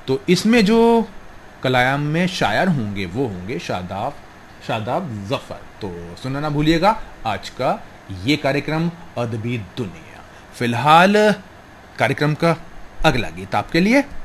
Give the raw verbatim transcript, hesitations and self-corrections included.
तो इसमें जो कलायाम में शायर होंगे वो होंगे शादाब शादाब जफर। तो सुनना ना भूलिएगा आज का ये कार्यक्रम अदबी दुनिया। फिलहाल कार्यक्रम का अगला गीत आपके लिए।